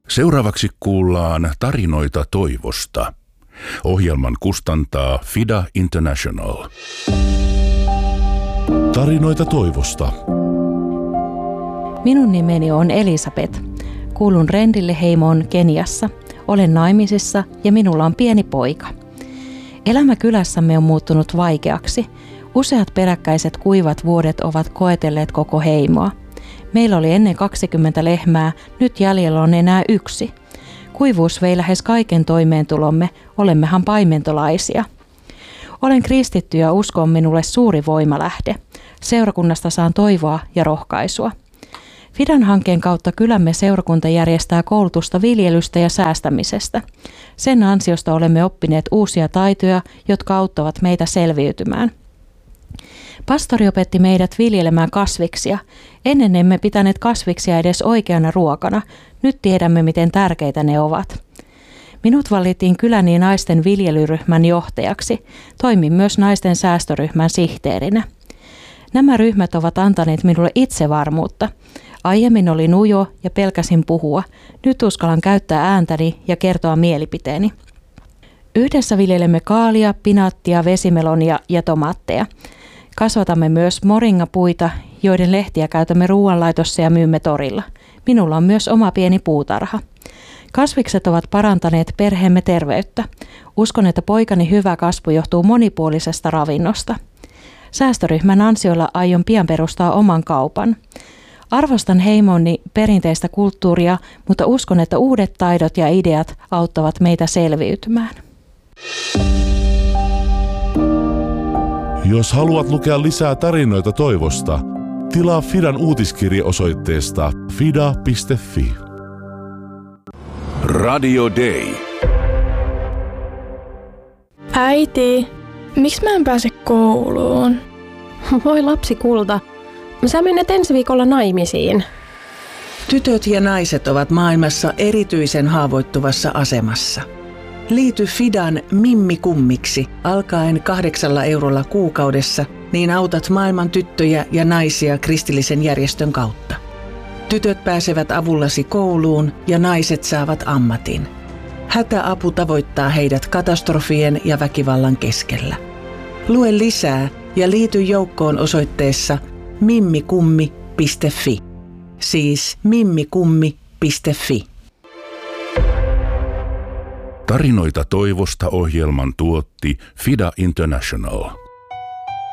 Seuraavaksi kuullaan tarinoita toivosta. Ohjelman kustantaa FIDA International. Tarinoita toivosta. Minun nimeni on Elisabeth. Kuulun Rendille-heimoon Keniassa. Olen naimisissa ja minulla on pieni poika. Elämä kylässämme on muuttunut vaikeaksi. Useat peräkkäiset kuivat vuodet ovat koetelleet koko heimoa. Meillä oli ennen 20 lehmää, nyt jäljellä on enää 1. Kuivuus vei lähes kaiken toimeentulomme, olemmehan paimentolaisia. Olen kristitty ja usko on minulle suuri voimalähde. Seurakunnasta saan toivoa ja rohkaisua. FIDAn hankkeen kautta kylämme seurakunta järjestää koulutusta viljelystä ja säästämisestä. Sen ansiosta olemme oppineet uusia taitoja, jotka auttavat meitä selviytymään. Pastori opetti meidät viljelemään kasviksia. Ennen emme pitäneet kasviksia edes oikeana ruokana. Nyt tiedämme, miten tärkeitä ne ovat. Minut valittiin kyläni naisten viljelyryhmän johtajaksi. Toimin myös naisten säästöryhmän sihteerinä. Nämä ryhmät ovat antaneet minulle itsevarmuutta. Aiemmin olin ujo ja pelkäsin puhua. Nyt uskallan käyttää ääntäni ja kertoa mielipiteeni. Yhdessä viljelemme kaalia, pinaattia, vesimelonia ja tomaatteja. Kasvatamme myös moringapuita, joiden lehtiä käytämme ruoanlaitossa ja myymme torilla. Minulla on myös oma pieni puutarha. Kasvikset ovat parantaneet perheemme terveyttä. Uskon, että poikani hyvä kasvu johtuu monipuolisesta ravinnosta. Säästöryhmän ansioilla aion pian perustaa oman kaupan. Arvostan heimoni perinteistä kulttuuria, mutta uskon, että uudet taidot ja ideat auttavat meitä selviytymään. Jos haluat lukea lisää tarinoita toivosta, tilaa FIDAn uutiskirje osoitteesta fida.fi. Radio Day. Äiti, miksi mä en pääse kouluun? Voi lapsi kulta, sä menet ensi viikolla naimisiin. Tytöt ja naiset ovat maailmassa erityisen haavoittuvassa asemassa. Liity FIDAn Mimmi-kummiksi alkaen 8 eurolla kuukaudessa, niin autat maailman tyttöjä ja naisia kristillisen järjestön kautta. Tytöt pääsevät avullasi kouluun ja naiset saavat ammatin. Hätäapu tavoittaa heidät katastrofien ja väkivallan keskellä. Lue lisää ja liity joukkoon osoitteessa mimmikummi.fi. Siis mimmikummi.fi. Tarinoita toivosta ohjelman tuotti FIDA International.